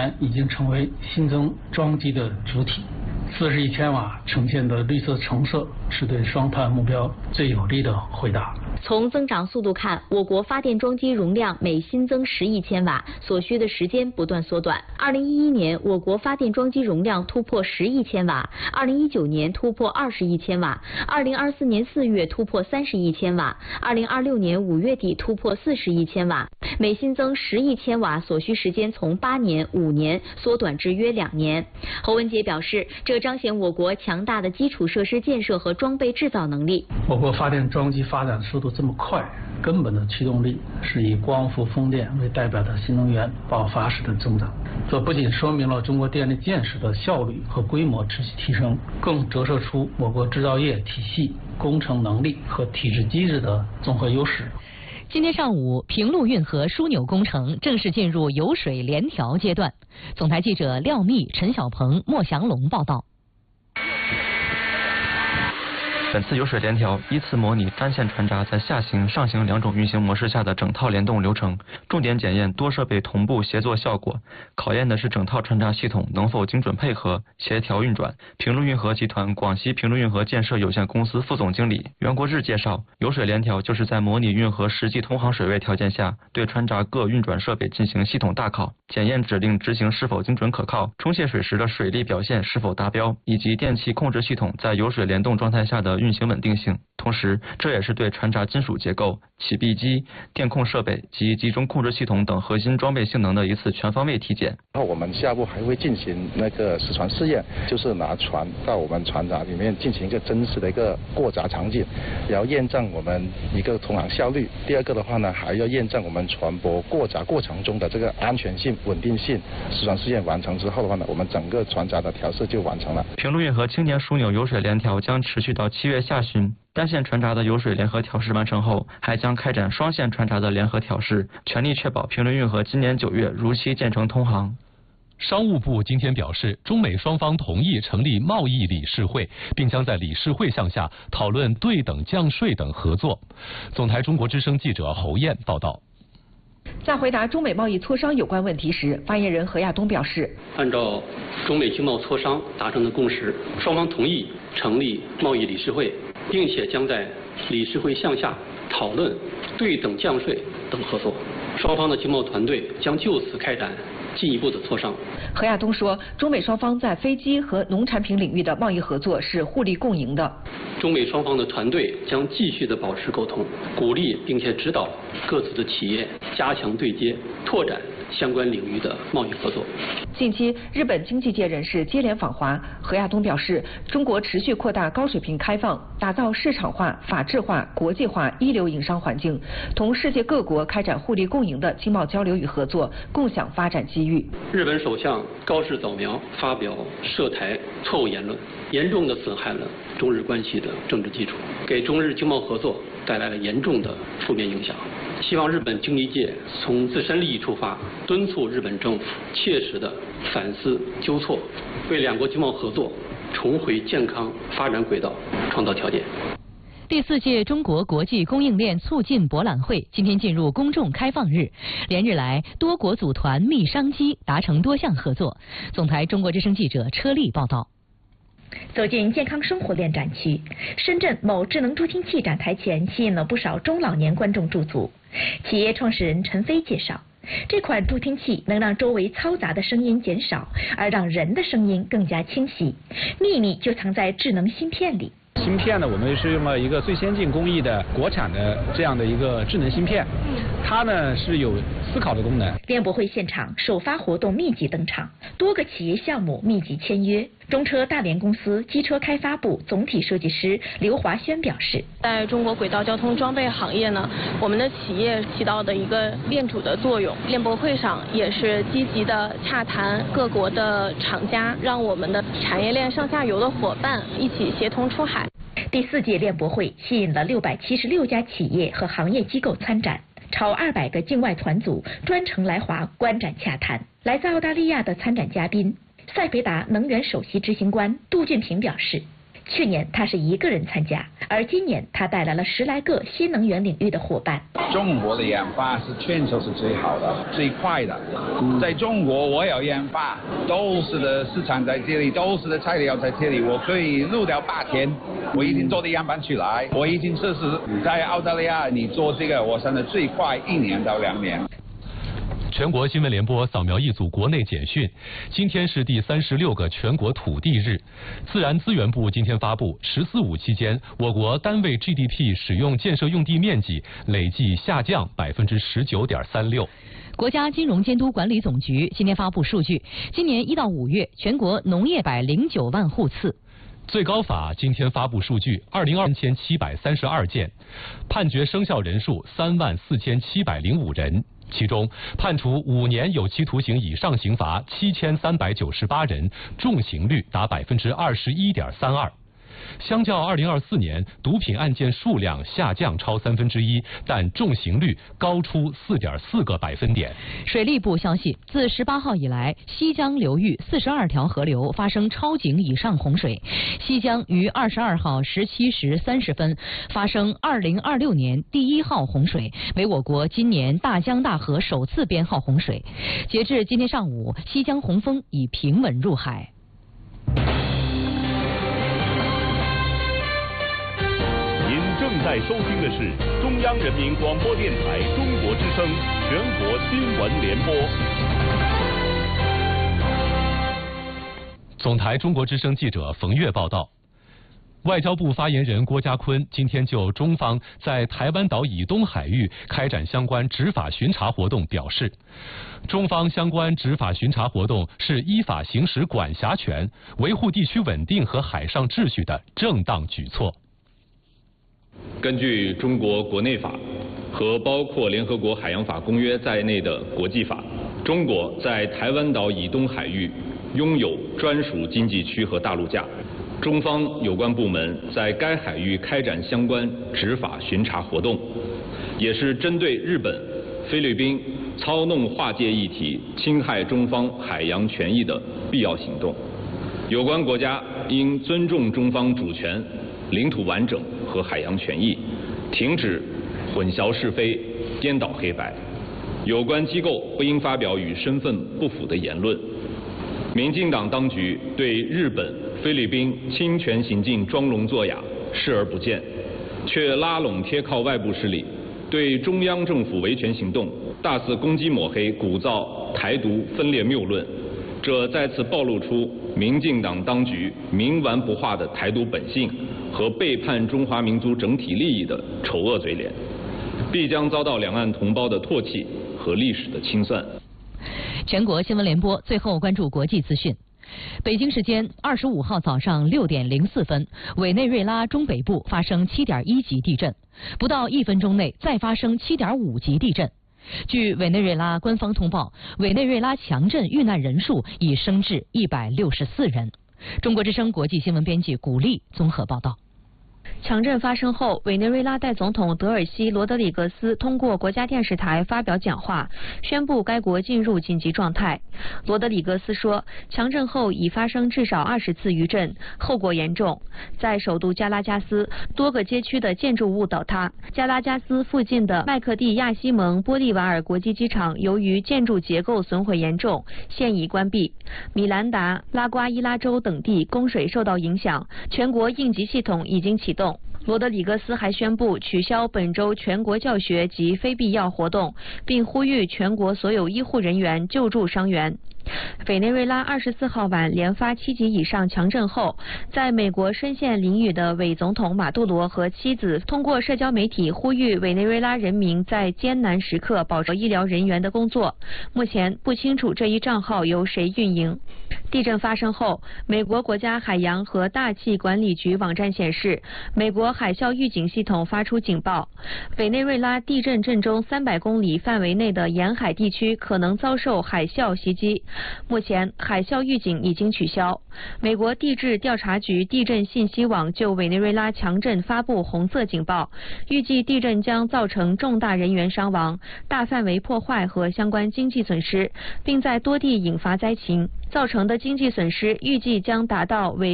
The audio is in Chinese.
源已经成为新增装机的主体。41千瓦呈现的绿色橙色是对双碳目标最有力的回答。 从增长速度看，我国发电装机容量每新增10亿千瓦，所需的时间不断缩短。2011年，我国发电装机容量突破10亿千瓦，2019年突破20亿千瓦，2024年4月突破30亿千瓦，2026年5月底突破40亿千瓦。每新增10亿千瓦所需时间从8年、5年缩短至约2年。侯文杰表示，这彰显我国强大的基础设施建设和装备制造能力。 我国发电装机发展速度这么快，根本的驱动力是以光伏、风电为代表的新能源爆发式的增长。这不仅说明了中国电力建设的效率和规模持续提升，更折射出我国制造业体系、工程能力和体制机制的综合优势。 今天上午，平陆运河枢纽工程正式进入油水联调阶段。总台记者廖密、陈小鹏、莫祥龙报道。 本次油水联调依次模拟单线船闸在下行、上行2种运行模式下的整套联动流程，重点检验多设备同步协作效果，考验的是整套船闸系统能否精准配合、协调运转。平陆运河集团广西平陆运河建设有限公司副总经理袁国志介绍，油水联调就是在模拟运河实际通航水位条件下，对船闸各运转设备进行系统大考，检验指令执行是否精准可靠，冲卸水时的水力表现是否达标，以及电气控制系统在油水联动状态下的运行稳定性。同时，这也是对船闸金属结构、起闭机、电控设备及集中控制系统等核心装备性能的一次全方位体检。 然后我们下步还会进行那个实船试验，就是拿船到我们船闸里面进行一个真实的一个过闸场景，然后验证我们一个通航效率。第二个的话呢，还要验证我们船舶过闸过程中的这个安全性、稳定性。实船试验完成之后的话呢，我们整个船闸的调试就完成了。 平陆运河青年枢纽油水联调将持续到7月下旬。单线船闸的油水联合调试完成后，还将开展双线船闸的联合调试，全力确保平陆运河今年9月如期建成通航。 商务部今天表示，中美双方同意成立贸易理事会，并将在理事会项下讨论对等降税等合作。总台中国之声记者侯燕报道。 在回答中美贸易磋商有关问题时，发言人何亚东表示， 按照中美经贸磋商达成的共识，双方同意成立贸易理事会，并且将在理事会项下讨论对等降税等合作。双方的经贸团队将就此开展进一步的磋商。 何亚东说，中美双方在飞机和农产品领域的贸易合作是互利共赢的。 中美双方的团队将继续的保持沟通，鼓励并且指导各自的企业加强对接，拓展相关领域的贸易合作。 近期，日本经济界人士接连访华，何亚东表示，中国持续扩大高水平开放，打造市场化、法治化、国际化一流营商环境，同世界各国开展互利共赢的经贸交流与合作，共享发展机遇。 日本首相高市早苗发表涉台错误言论，严重的损害了中日关系的政治基础，给中日经贸合作带来了严重的负面影响。希望日本经济界从自身利益出发，敦促日本政府切实的反思纠错，为两国经贸合作重回健康发展轨道创造条件。 第4届中国国际供应链促进博览会今天进入公众开放日，连日来多国组团密商机，达成多项合作。总台中国之声记者车丽报道。 走进健康生活链展区，深圳某智能助听器展台前吸引了不少中老年观众驻足。企业创始人陈飞介绍，这款助听器能让周围嘈杂的声音减少，而让人的声音更加清晰。秘密就藏在智能芯片里。 芯片呢，我们是用了一个最先进工艺的国产的这样的一个智能芯片，它呢是有思考的功能。 联博会现场首发活动密集登场，多个企业项目密集签约。中车大连公司机车开发部总体设计师刘华轩表示， 在中国轨道交通装备行业呢，我们的企业起到的一个链主的作用。联博会上也是积极的洽谈各国的厂家，让我们的产业链上下游的伙伴一起协同出海。 第4届联博会吸引了676家企业和行业机构参展，超200个境外团组专程来华观展洽谈。来自澳大利亚的参展嘉宾，赛培达能源首席执行官杜俊平表示， 去年他是一个人参加，而今年他带来了10来个新能源领域的伙伴。 中国的研发是全球是最好的、最快的。在中国，我有研发，都是的市场在这里，都是的材料在这里，我可以录掉8天，我已经做的样板出来，我已经测试在澳大利亚，你做这个，我想的最快1年到2年。 全国新闻联播扫描一组国内简讯。今天是第36个全国土地日。自然资源部今天发布“14五”期间，我国单位 GDP 使用建设用地面积累计下降19.36%。 国家金融监督管理总局今天发布数据，今年1到5月，全国农业百09万户次。 最高法今天发布数据，22732件，判决生效人数34705人。其中，判处5年有期徒刑以上刑罚7398人，重刑率达21.32%。相较2024年，毒品案件数量下降超1/3，但重刑率高出4.4个百分点。 水利部消息，自18号以来，西江流域42条河流发生超警以上洪水。西江于22号17时30分发生2026年第1号洪水，为我国今年大江大河首次编号洪水。截至今天上午，西江洪峰已平稳入海。 正在收听的是中央人民广播电台中国之声全国新闻联播。 总台中国之声记者冯跃报道。外交部发言人郭家坤今天就中方在台湾岛以东海域开展相关执法巡查活动表示，中方相关执法巡查活动是依法行使管辖权，维护地区稳定和海上秩序的正当举措。 根据中国国内法和包括联合国海洋法公约在内的国际法，中国在台湾岛以东海域拥有专属经济区和大陆架。中方有关部门在该海域开展相关执法巡查活动，也是针对日本、菲律宾操弄划界议题、侵害中方海洋权益的必要行动。有关国家应尊重中方主权、领土完整和海洋权益，停止混淆是非、颠倒黑白。有关机构不应发表与身份不符的言论。民进党当局对日本、菲律宾侵权行径装聋作哑、视而不见，却拉拢贴靠外部势力，对中央政府维权行动大肆攻击抹黑、鼓噪台独分裂谬论，这再次暴露出民进党当局冥顽不化的台独本性和背叛中华民族整体利益的丑恶嘴脸，必将遭到两岸同胞的唾弃和历史的清算。 全国新闻联播最后关注国际资讯。北京时间25号早上6点04分，委内瑞拉中北部发生7.1级地震，不到1分钟内再发生7.5级地震。据委内瑞拉官方通报，委内瑞拉强震遇难人数已升至164人。中国之声国际新闻编辑古丽综合报道。 强震发生后，委内瑞拉代总统德尔西·罗德里格斯通过国家电视台发表讲话，宣布该国进入紧急状态。罗德里格斯说，强震后已发生至少20次余震，后果严重。在首都加拉加斯，多个街区的建筑物倒塌。加拉加斯附近的麦克蒂亚西蒙玻利瓦尔国际机场由于建筑结构损毁严重，现已关闭。米兰达、拉瓜伊拉州等地供水受到影响，全国应急系统已经启动。罗德里格斯还宣布取消本周全国教学及非必要活动，并呼吁全国所有医护人员救助伤员。委内瑞拉24号晚连发7级以上强震后，在美国深陷囹圄的伪总统马杜罗和妻子通过社交媒体呼吁委内瑞拉人民在艰难时刻保持医疗人员的工作。目前不清楚这一账号由谁运营。地震发生后，美国国家海洋和大气管理局网站显示，美国海啸预警系统发出警报，委内瑞拉地震震中300公里范围内的沿海地区可能遭受海啸袭击。目前海啸预警已经取消。美国地质调查局地震信息网就委内瑞拉强震发布红色警报，预计地震将造成重大人员伤亡、大范围破坏和相关经济损失，并在多地引发灾情，造成的经济损失预计将达到